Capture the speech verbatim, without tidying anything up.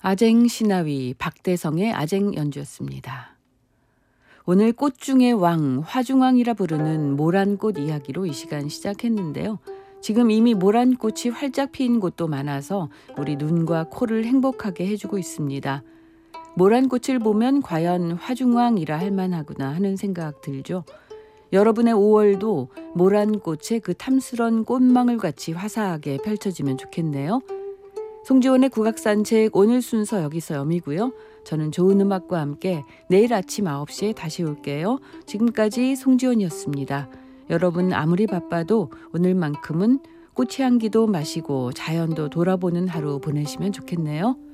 아쟁 시나위 박대성의 아쟁 연주였습니다. 오늘 꽃 중의 왕, 화중왕이라 부르는 모란꽃 이야기로 이 시간 시작했는데요. 지금 이미 모란꽃이 활짝 피인 곳도 많아서 우리 눈과 코를 행복하게 해주고 있습니다. 모란꽃을 보면 과연 화중왕이라 할 만하구나 하는 생각 들죠. 여러분의 오월도 모란꽃의 그 탐스런 꽃망울 같이 화사하게 펼쳐지면 좋겠네요. 송지원의 국악산책 오늘 순서 여기서 여미고요. 저는 좋은 음악과 함께 내일 아침 아홉 시에 다시 올게요. 지금까지 송지원이었습니다. 여러분 아무리 바빠도 오늘만큼은 꽃향기도 마시고 자연도 돌아보는 하루 보내시면 좋겠네요.